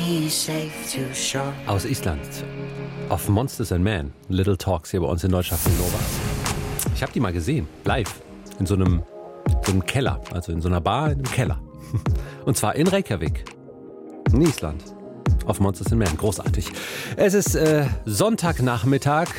Aus Island. Auf Monsters and Men. Little Talks hier bei uns in Deutschland Nova. Ich habe die mal gesehen, live. In so einem Keller. Also in so einer Bar in einem Keller. Und zwar in Reykjavik. In Island. Auf Monsters and Men. Großartig. Es ist Sonntagnachmittag,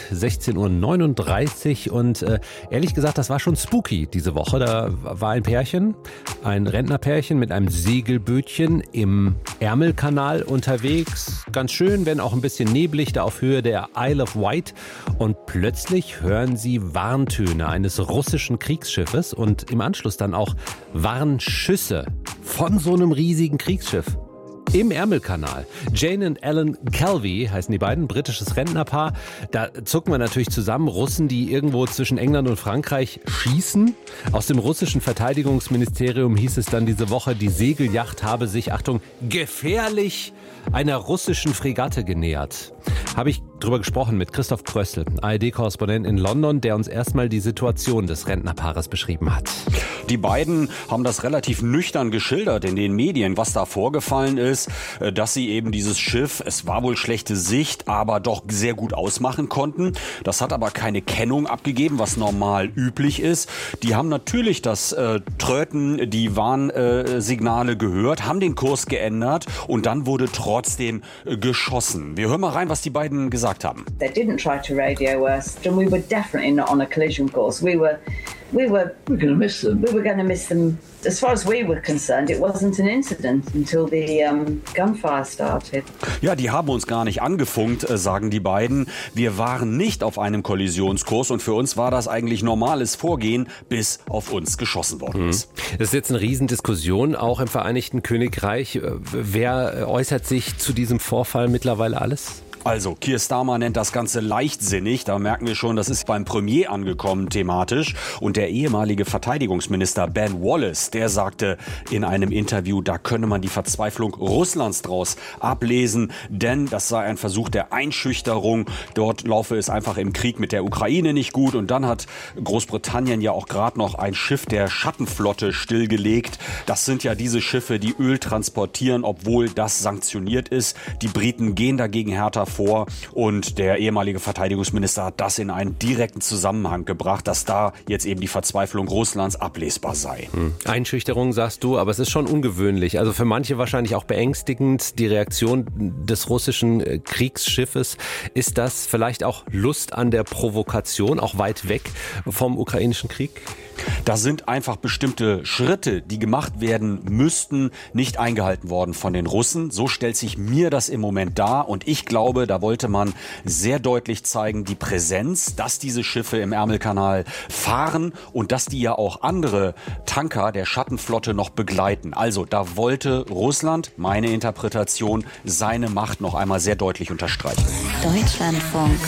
16:39 Uhr und ehrlich gesagt, das war schon spooky diese Woche. Da war ein Pärchen, ein Rentnerpärchen mit einem Segelbötchen im Ärmelkanal unterwegs. Ganz schön, wenn auch ein bisschen neblig, da auf Höhe der Isle of Wight. Und plötzlich hören sie Warntöne eines russischen Kriegsschiffes und im Anschluss dann auch Warnschüsse von so einem riesigen Kriegsschiff. Im Ärmelkanal. Jane und Alan Calvi heißen die beiden, britisches Rentnerpaar. Da zucken wir natürlich zusammen. Russen, die irgendwo zwischen England und Frankreich schießen. Aus dem russischen Verteidigungsministerium hieß es dann diese Woche, die Segelyacht habe sich, Achtung, gefährlich einer russischen Fregatte genähert. Habe ich drüber gesprochen mit Christoph Krössel, ARD-Korrespondent in London, der uns erstmal die Situation des Rentnerpaares beschrieben hat. Die beiden haben das relativ nüchtern geschildert in den Medien, was da vorgefallen ist, dass sie eben dieses Schiff, es war wohl schlechte Sicht, aber doch sehr gut ausmachen konnten. Das hat aber keine Kennung abgegeben, was normal üblich ist. Die haben natürlich das Tröten, die Warnsignale gehört, haben den Kurs geändert und dann wurde trotzdem geschossen. Wir hören mal rein, was die beiden gesagt haben. They didn't try to radio us, and we were definitely not on a collision course. We were going to miss them. We were going to miss them. As far as we were concerned, it wasn't an incident until the gunfire started. Ja, die haben uns gar nicht angefunkt, sagen die beiden. Wir waren nicht auf einem Kollisionskurs und für uns war das eigentlich normales Vorgehen, bis auf uns geschossen worden ist. Das ist jetzt eine Riesendiskussion, auch im Vereinigten Königreich. Wer äußert sich zu diesem Vorfall mittlerweile alles? Also, Keir Starmer nennt das Ganze leichtsinnig. Da merken wir schon, das ist beim Premier angekommen thematisch. Und der ehemalige Verteidigungsminister Ben Wallace, der sagte in einem Interview, da könne man die Verzweiflung Russlands draus ablesen. Denn das sei ein Versuch der Einschüchterung. Dort laufe es einfach im Krieg mit der Ukraine nicht gut. Und dann hat Großbritannien ja auch gerade noch ein Schiff der Schattenflotte stillgelegt. Das sind ja diese Schiffe, die Öl transportieren, obwohl das sanktioniert ist. Die Briten gehen dagegen härter vor und der ehemalige Verteidigungsminister hat das in einen direkten Zusammenhang gebracht, dass da jetzt eben die Verzweiflung Russlands ablesbar sei. Einschüchterung sagst du, aber es ist schon ungewöhnlich. Also für manche wahrscheinlich auch beängstigend, die Reaktion des russischen Kriegsschiffes. Ist das vielleicht auch Lust an der Provokation, auch weit weg vom ukrainischen Krieg? Da sind einfach bestimmte Schritte, die gemacht werden müssten, nicht eingehalten worden von den Russen. So stellt sich mir das im Moment dar. Und ich glaube, da wollte man sehr deutlich zeigen, die Präsenz, dass diese Schiffe im Ärmelkanal fahren und dass die ja auch andere Tanker der Schattenflotte noch begleiten. Also da wollte Russland, meine Interpretation, seine Macht noch einmal sehr deutlich unterstreichen. Deutschlandfunk